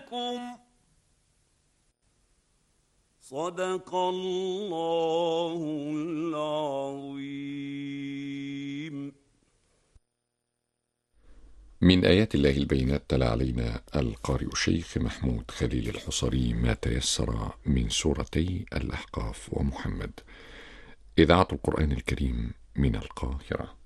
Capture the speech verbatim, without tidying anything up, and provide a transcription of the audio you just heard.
لكم. صدق الله العظيم. من آيات الله البينات تلا علينا القارئ الشيخ محمود خليل الحصري ما تيسر من سورتي الأحقاف ومحمد. إذاعة القرآن الكريم من القاهرة.